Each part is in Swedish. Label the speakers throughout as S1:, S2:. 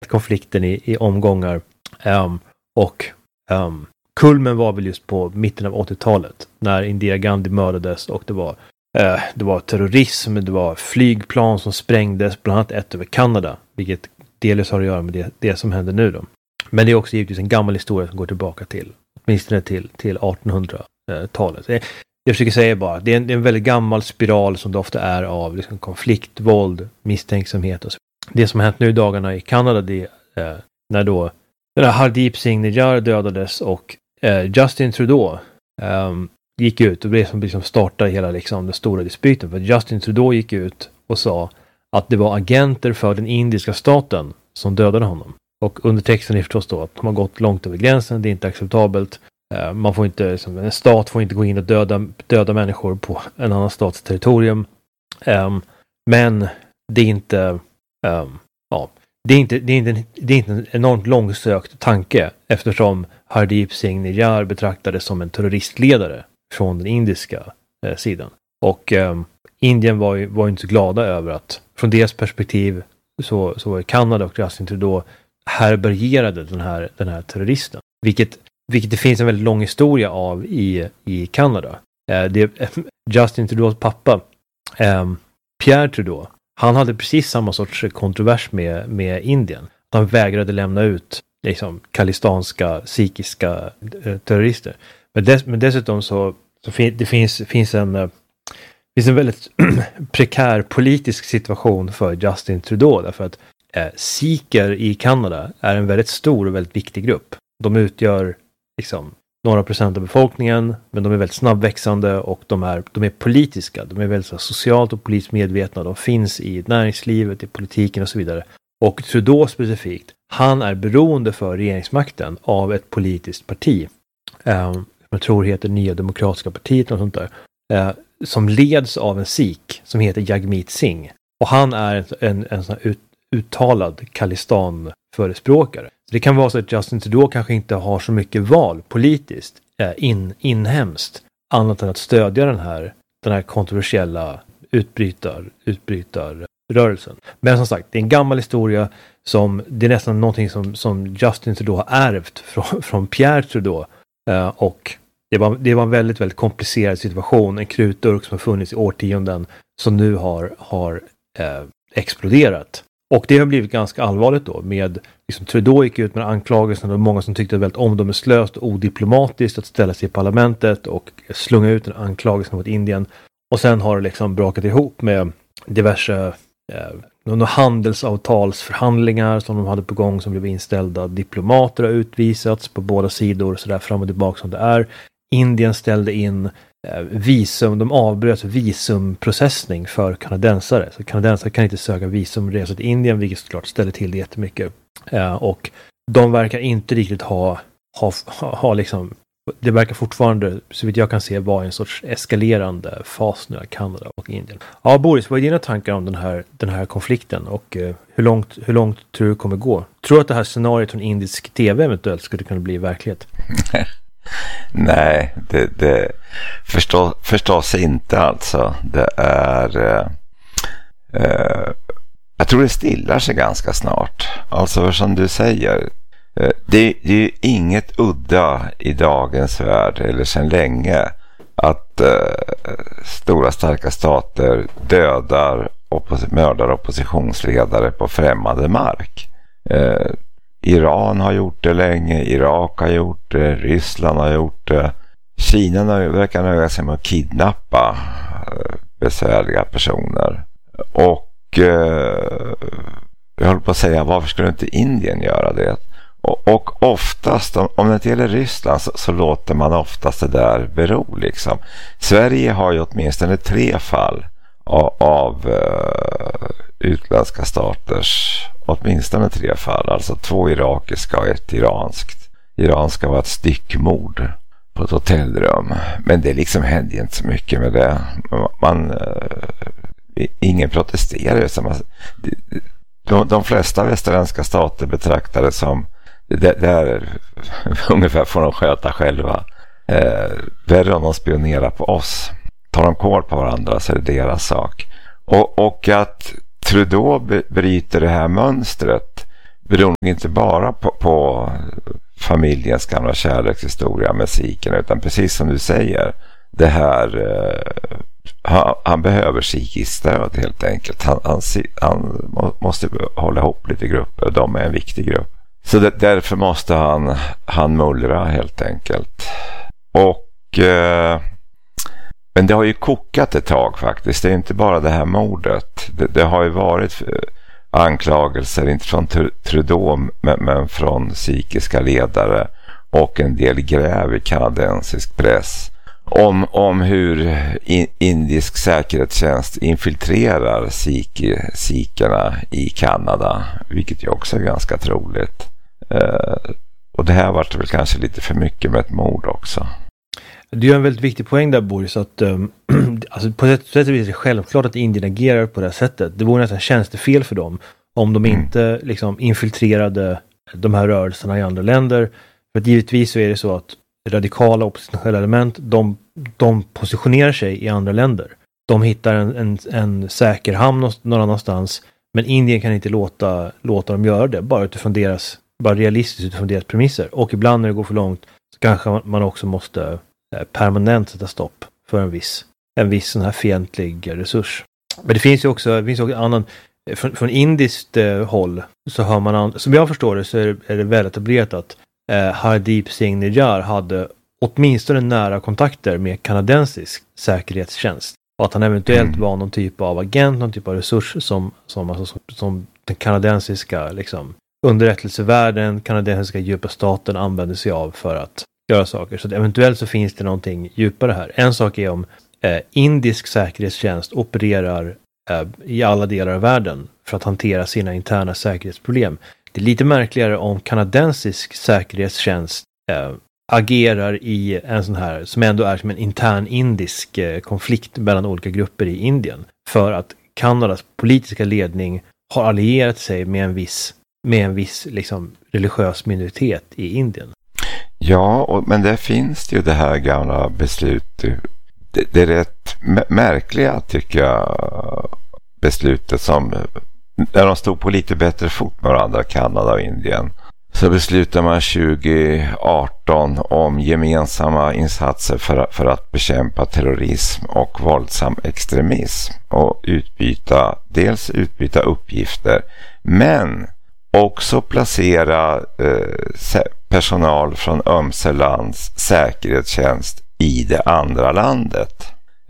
S1: tagit konflikten i omgångar. Kulmen var väl just på mitten av 80-talet när Indira Gandhi mördades och det var terrorism, det var flygplan som sprängdes, bland annat ett över Kanada, vilket delvis har att göra med det som händer nu då. Men det är också givetvis en gammal historia som går tillbaka till åtminstone till 1800-talet. Jag försöker säga bara, det är en väldigt gammal spiral som det ofta är av liksom konflikt, våld, misstänksamhet och så. Det som har hänt nu i dagarna i Kanada, det är när då den här Hardeep Singh Nijjar dödades och Justin Trudeau gick ut och det som liksom startade hela liksom den stora dispyten. För Justin Trudeau gick ut och sa att det var agenter för den indiska staten som dödade honom. Och undertexten är förstås då att de har gått långt över gränsen, det är inte acceptabelt. Man får inte, liksom, en stat får inte gå in och döda människor på en annan stats territorium. Men det är inte det är inte en enormt långsökt tanke eftersom Hardeep Singh Nijjar betraktades som en terroristledare från den indiska sidan. Och Indien var ju inte så glada över att från deras perspektiv så var Kanada och Justin Trudeau härbärgerade den här terroristen. Vilket det finns en väldigt lång historia av i Kanada. Justin Trudeaus pappa, Pierre Trudeau, han hade precis samma sorts kontrovers med Indien. Han vägrade lämna ut liksom kalistanska, sikhiska terrorister. Men dessutom så finns en väldigt prekär politisk situation för Justin Trudeau därför att sikher i Kanada är en väldigt stor och väldigt viktig grupp. De utgör liksom några procent av befolkningen, men de är väldigt snabbväxande och de är politiska. De är väldigt socialt och politiskt medvetna. De finns i näringslivet, i politiken och så vidare. Och Trudeau specifikt, han är beroende för regeringsmakten av ett politiskt parti. Jag tror det heter Nya Demokratiska partiet och sånt där. Som leds av en sikh som heter Jagmeet Singh. Och han är en sån här uttalad Khalistan-förespråkare. Så det kan vara så att Justin Trudeau kanske inte har så mycket val politiskt inhemskt annat än att stödja den här kontroversiella utbrytarrörelsen. Men som sagt, det är en gammal historia som det är nästan någonting som Justin Trudeau har ärvt från Pierre Trudeau och det var en väldigt, väldigt komplicerad situation, en krutdurk som har funnits i årtionden som nu har exploderat. Och det har blivit ganska allvarligt då med liksom, Trudeau gick ut med anklagelsen och många som tyckte det var väldigt omdömeslöst och odiplomatiskt att ställa sig i parlamentet och slunga ut en anklagelse mot Indien. Och sen har det liksom brakat ihop med diverse handelsavtalsförhandlingar som de hade på gång som blev inställda. Diplomater har utvisats på båda sidor så där fram och tillbaka som det är. Indien ställde in de avbröt visumprocessning för kanadensare. Så kanadensare kan inte söka visumresa till Indien, vilket såklart ställer till det jättemycket. Och de verkar inte riktigt ha liksom, det verkar fortfarande, så vitt jag kan se, vara en sorts eskalerande fas nu av Kanada och Indien. Ja, Boris, vad är dina tankar om den här konflikten och hur långt tror du kommer gå? Tror du att det här scenariot från indisk tv eventuellt skulle kunna bli verklighet?
S2: Nej, det förstås inte alltså. Det är jag tror det stillar sig ganska snart. Alltså som du säger, det är ju inget udda i dagens värld eller sedan länge att stora starka stater mördar oppositionsledare på främmande mark. Iran har gjort det länge, Irak har gjort det, Ryssland har gjort det. Kina verkar nöja sig med att kidnappa besvärliga personer. Och jag håller på att säga, varför skulle inte Indien göra det? Och oftast, om det inte gäller Ryssland så låter man oftast det där bero liksom. Sverige har ju åtminstone 3 fall av utländska staters, åtminstone 3 fall, alltså 2 irakiska och 1 iranskt. Iranska var ett styckmord på ett hotellrum, men det liksom hände inte så mycket med det. Ingen protesterar. De flesta västerländska stater betraktar det som det är ungefär får de sköta själva. Värre om de spionerar på oss. Tar de kål på varandra så är det deras sak. Och att Trudeau bryter det här mönstret, beror inte bara på familjens gamla kärlekshistoria med sikherna, utan precis som du säger, det här han behöver psykiskt stöd helt enkelt. Han måste hålla ihop lite grupper, och de är en viktig grupp. Så därför måste han mullra helt enkelt. Och men det har ju kokat ett tag faktiskt. Det är inte bara det här mordet. Det har ju varit anklagelser, inte från Trudeau men från psykiska ledare och en del gräv i kanadensisk press om hur indisk säkerhetstjänst infiltrerar sikherna i Kanada, vilket ju också är ganska troligt. Och det här var väl kanske lite för mycket med ett mord också.
S1: Det är en väldigt viktig poäng där, Boris, att alltså på sätt och vis är det självklart att Indien agerar på det här sättet. Det vore nästan tjänstefel för dem om de inte liksom infiltrerade de här rörelserna i andra länder. För att givetvis så är det så att radikala oppositionella element, de positionerar sig i andra länder. De hittar en säker hamn någon annanstans, men Indien kan inte låta dem göra det, bara realistiskt utifrån deras premisser. Och ibland när det går för långt så kanske man också måste permanent sätta stopp för en viss sån här fientlig resurs. Men det finns ju också annan från indiskt håll, så hör man, som jag förstår det, så är det väl etablerat att Hardeep Singh Nijjar hade åtminstone nära kontakter med kanadensisk säkerhetstjänst, och att han eventuellt var någon typ av agent, någon typ av resurs som den kanadensiska liksom underrättelsevärlden, kanadensiska djupa staten använder sig av för att göra saker. Så att eventuellt så finns det någonting djupare här. En sak är om indisk säkerhetstjänst opererar i alla delar av världen för att hantera sina interna säkerhetsproblem. Det är lite märkligare om kanadensisk säkerhetstjänst agerar i en sån här, som ändå är som en intern indisk konflikt mellan olika grupper i Indien, för att Kanadas politiska ledning har allierat sig med en viss liksom religiös minoritet i Indien.
S2: Ja, men det finns ju det här gamla beslutet. Det är rätt märkliga, tycker jag, beslutet som när de stod på lite bättre fot med varandra, Kanada och Indien. Så beslutar man 2018 om gemensamma insatser för att bekämpa terrorism och våldsam extremism och dels utbyta uppgifter, men också placera personal från ömse lands säkerhetstjänst i det andra landet.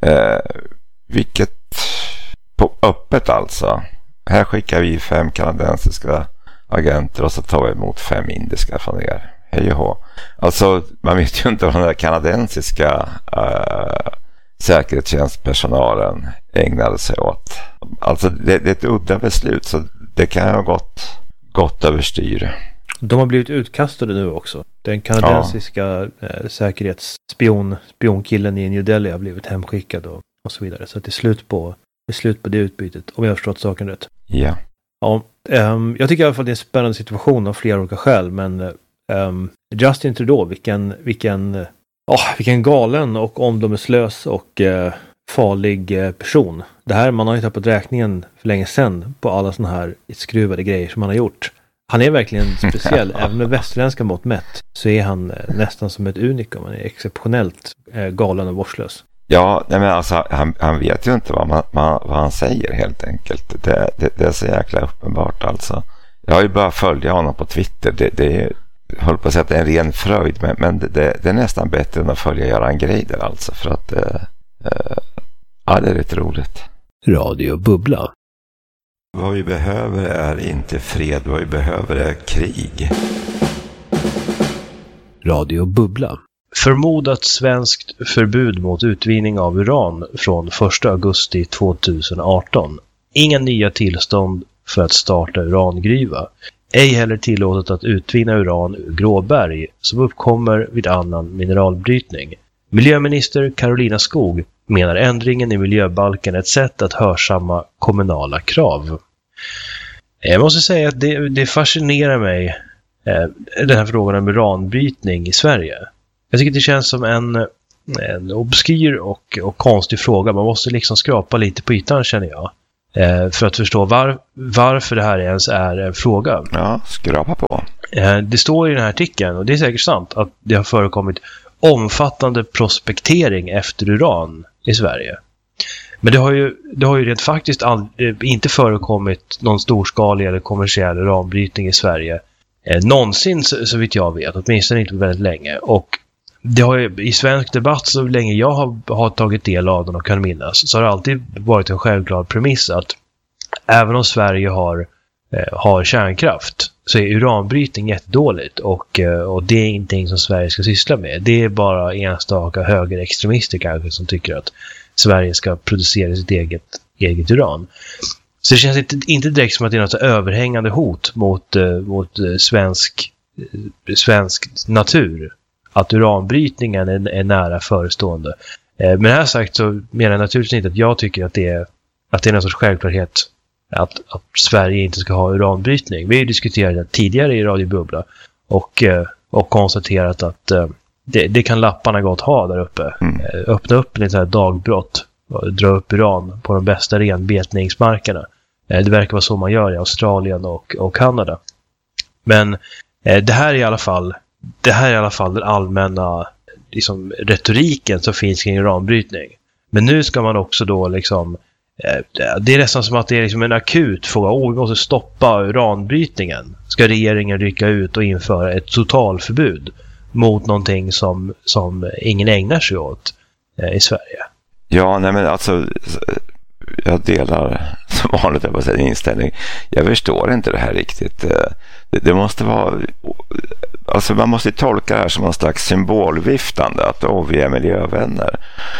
S2: Vilket på öppet alltså. Här skickar vi 5 kanadensiska agenter och så tar vi emot 5 indiska från er. Hej och hå. Alltså man vet ju inte vad den där kanadensiska säkerhetstjänstpersonalen ägnade sig åt. Alltså det är ett udda beslut, så det kan ha gått överstyr. De
S1: har blivit utkastade nu också. Den kanadensiska säkerhetsspionkillen i New Delhi har blivit hemskickad och så vidare. Så att det är slut på det utbytet, om jag har förstått saken rätt.
S2: Ja.
S1: Ja, jag tycker i alla fall det är en spännande situation av flera olika skäl, men Justin Trudeau, vilken galen och omdömeslös och farlig person. Det här, man har ju tappat räkningen för länge sedan på alla såna här skruvade grejer som han har gjort. Han är verkligen speciell. Även med västerländska mått mätt så är han nästan som ett unikum. Han är exceptionellt galen och vårdslös.
S2: Ja, men alltså han vet ju inte vad han säger helt enkelt. Det är så jäkla uppenbart alltså. Jag har ju bara följt honom på Twitter. Det är, jag håller på att säga att det är en ren fröjd, men det är nästan bättre än att följa Göran Greider alltså, för att det är rätt roligt.
S1: Radio Bubbla.
S2: Vad vi behöver är inte fred, vad vi behöver är krig.
S1: Radio Bubbla.
S3: Förmodat svenskt förbud mot utvinning av uran från 1 augusti 2018. Inga nya tillstånd för att starta urangruva. Ej heller tillåtet att utvinna uran ur gråberg som uppkommer vid annan mineralbrytning. Miljöminister Carolina Skog menar ändringen i miljöbalken är ett sätt att hörsamma kommunala krav. Jag måste säga att det fascinerar mig, den här frågan om uranbrytning i Sverige. Jag tycker det känns som en obskyr och konstig fråga. Man måste liksom skrapa lite på ytan, känner jag. för att förstå varför det här ens är en fråga.
S2: Ja, skrapa på.
S3: Det står i den här artikeln, och det är säkert sant, att det har förekommit omfattande prospektering efter uran i Sverige. Men det har ju rent faktiskt inte förekommit någon storskalig eller kommersiell uranbrytning i Sverige någonsin, så vitt jag vet, åtminstone inte väldigt länge. Och det har ju, i svensk debatt, så länge jag har tagit del av den och kan minnas, så har det alltid varit en självklar premiss att även om Sverige har kärnkraft, så är uranbrytning jättedåligt, och det är ingenting som Sverige ska syssla med. Det är bara enstaka högerextremister kanske som tycker att Sverige ska producera sitt eget uran. Så det känns inte direkt som att det är något överhängande hot mot svensk natur, att uranbrytningen är nära förestående. Men det här sagt så menar jag naturligtvis inte att jag tycker att det är någon sorts självklarhet att Sverige inte ska ha uranbrytning. Vi har ju diskuterat det tidigare i Radio Bubbla och konstaterat att det kan lapparna gott ha där uppe. Öppna upp en sån här dagbrott och dra upp uran på de bästa renbetningsmarkerna. Det verkar vara så man gör i Australien och Kanada. Men det här är i alla fall den allmänna liksom, retoriken som finns kring uranbrytning. Men nu ska man också då liksom, det är nästan som att det är liksom en akut fråga. Vi måste stoppa uranbrytningen. Ska regeringen rycka ut och införa ett totalförbud mot någonting som ingen ägnar sig åt i Sverige?
S2: Ja, nej men alltså, jag delar som vanligt en inställning. Jag förstår inte det här riktigt. Det måste vara, alltså man måste tolka det här som en slags symbolviftande, att vi är miljövänner.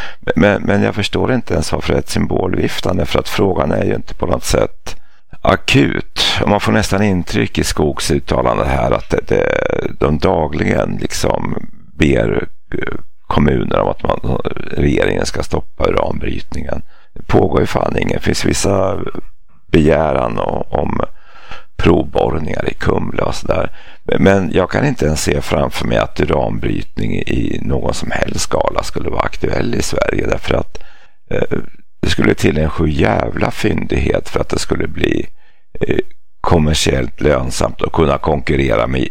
S2: Men jag förstår inte ens varför det är ett symbolviftande, för att frågan är ju inte på något sätt akut. Och man får nästan intryck i Skogs uttalande här att de dagligen liksom ber kommuner om att regeringen ska stoppa uranbrytningen. Det pågår ju fan inget. Det finns vissa begäran om provborrningar i Kumla och sådär. Men jag kan inte ens se framför mig att uranbrytning i någon som helst skala skulle vara aktuell i Sverige, därför att det skulle till en sjujävla fyndighet för att det skulle bli kommersiellt lönsamt och kunna konkurrera med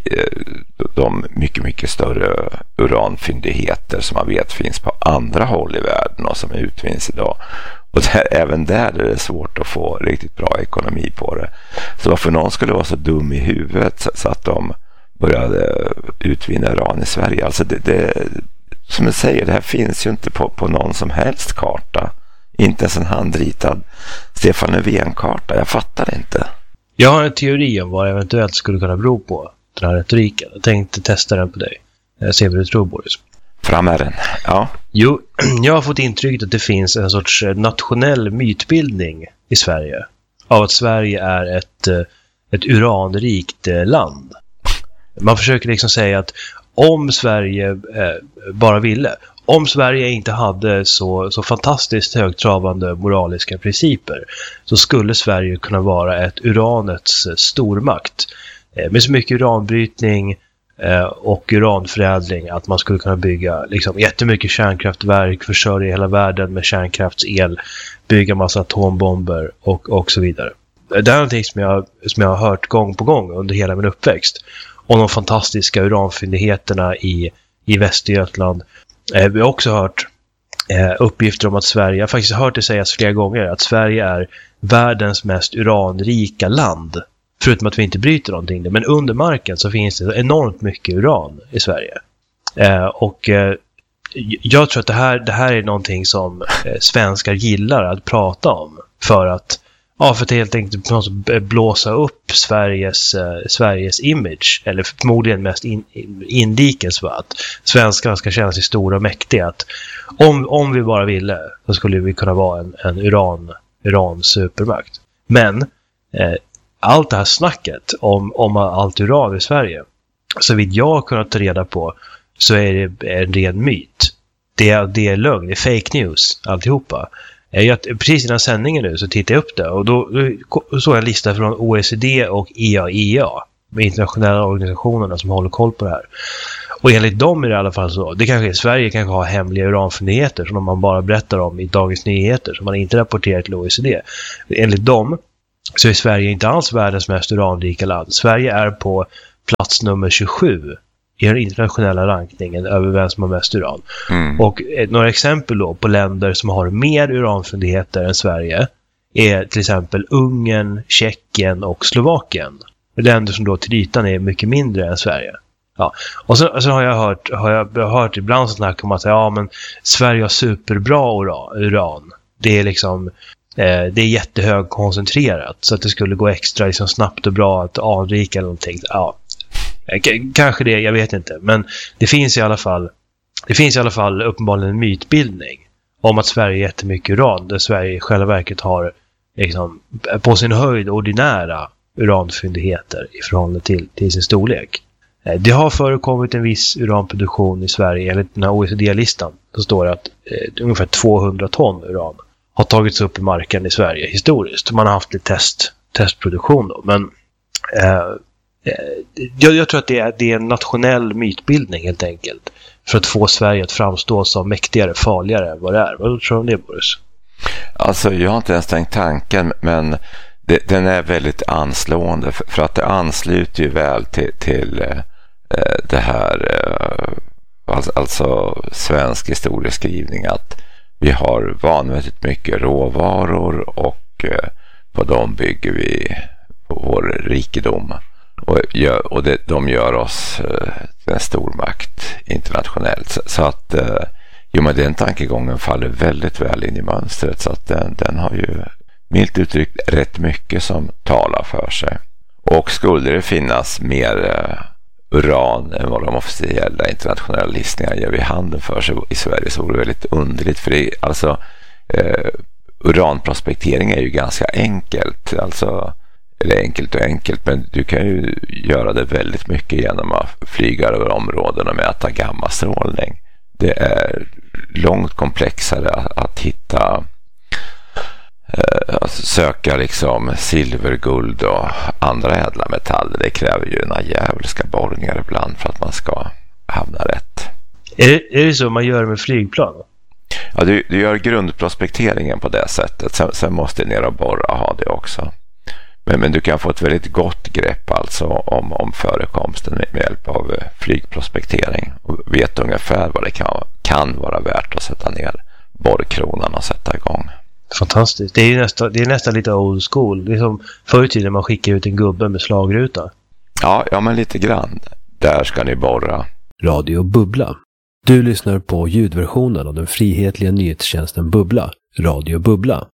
S2: de mycket, mycket större uranfyndigheter som man vet finns på andra håll i världen och som utvinns idag. Och även där är det svårt att få riktigt bra ekonomi på det. Så varför någon skulle vara så dum i huvudet så att de började utvinna uran i Sverige. Alltså det som jag säger, det här finns ju inte på någon som helst karta. Inte ens en handritad Stefan Löfven-karta. Jag fattar inte.
S3: Jag har en teori om vad det eventuellt skulle kunna bero på, den här retoriken. Jag tänkte testa den på dig. Jag ser vad du tror, Boris.
S2: Fram är den, ja.
S3: Jo, jag har fått intrycket att det finns en sorts nationell mytbildning i Sverige. Av att Sverige är ett uranrikt land. Man försöker liksom säga att om Sverige bara ville, om Sverige inte hade så fantastiskt högtravande moraliska principer, så skulle Sverige kunna vara ett uranets stormakt. Med så mycket uranbrytning och uranförädling att man skulle kunna bygga liksom jättemycket kärnkraftverk, försörja hela världen med kärnkraftsel, bygga massa atombomber och så vidare. Det är någonting som jag har hört gång på gång under hela min uppväxt. Och de fantastiska uranfyndigheterna i Västergötland. Vi har också hört uppgifter om att Sverige, jag har faktiskt hört det sägas flera gånger, att Sverige är världens mest uranrika land. Förutom att vi inte bryter någonting. Men under marken så finns det enormt mycket uran i Sverige. Jag tror att det här är någonting som svenskar gillar att prata om. För att helt enkelt blåsa upp Sveriges image. Eller förmodligen mest inrikes, för att svenskarna ska känna sig stora och mäktiga. Att om vi bara ville, så skulle vi kunna vara en uran-supermakt. Men allt det här snacket om allt uran i Sverige, så vitt jag har kunnat ta reda på, så är det en ren myt. Det är lögn, det är fake news, alltihopa. Precis innan sändningen nu så tittade jag upp det, och då såg jag en lista från OECD och IAEA, med internationella organisationerna som håller koll på det här. Och enligt dem är det i alla fall så. Det kanske är Sverige kanske har hemliga uranfyndigheter som man bara berättar om i Dagens Nyheter som man inte rapporterar till OECD. Enligt dem så är Sverige inte alls världens mest uranrika land. Sverige är på plats nummer 27 i den internationella rankningen över vem som har mest uran. Och några exempel då på länder som har mer uranfyndigheter än Sverige är till exempel Ungern, Tjeckien och Slovakien. Länder som då till ytan är mycket mindre än Sverige. Ja. Och så har jag hört ibland snack om att men Sverige har superbra uran. Det är liksom det är jättehög koncentrerat så att det skulle gå extra liksom snabbt och bra att anrika eller någonting. Ja. Kanske det, jag vet inte. Men det finns i alla fall uppenbarligen en mytbildning om att Sverige är jättemycket uran. Där Sverige i själva verket har liksom, på sin höjd ordinära uranfyndigheter i förhållande till sin storlek. Det har förekommit en viss uranproduktion i Sverige. Enligt den här OECD-listan så står det att ungefär 200 ton uran har tagits upp i marken i Sverige historiskt. Man har haft lite testproduktion då. Men jag tror att det är en nationell mytbildning helt enkelt. För att få Sverige att framstå som mäktigare, farligare än vad det är. Vad tror du om det, Boris?
S2: Alltså, jag har inte ens tänkt tanken, men den är väldigt anslående. För att det ansluter ju väl till det här, alltså svensk historieskrivning, att vi har vanvettigt mycket råvaror och på dem bygger vi vår rikedom. Och de gör oss till en stormakt internationellt. Så att men den tankegången faller väldigt väl in i mönstret. Så att den har ju milt uttryckt rätt mycket som talar för sig. Och skulle det finnas mer uran än vad de officiella internationella listningarna ger vid handen för sig i Sverige, så vore det väldigt underligt. För det, alltså, uranprospektering är ju ganska enkelt. Alltså, eller enkelt, men du kan ju göra det väldigt mycket genom att flyga över områden och mäta gammastrålning. Det är långt komplexare att hitta, söka liksom silver, guld och andra ädla metaller. Det kräver ju några djävulska borrningar ibland för att man ska hamna rätt.
S3: Är det så man gör med flygplan?
S2: Ja, du gör grundprospekteringen på det sättet. Sen måste du ner och borra och ha det också. Men du kan få ett väldigt gott grepp alltså om förekomsten med hjälp av flygprospektering och vet ungefär vad det kan vara värt att sätta ner borrkronan och sätta igång.
S3: Fantastiskt. Det är nästan lite old school. Det är som förr i tiden man skickar ut en gubbe med slagruta.
S2: Ja, men lite grann. Där ska ni borra.
S1: Radio Bubbla. Du lyssnar på ljudversionen av den frihetliga nyhetstjänsten Bubbla. Radio Bubbla.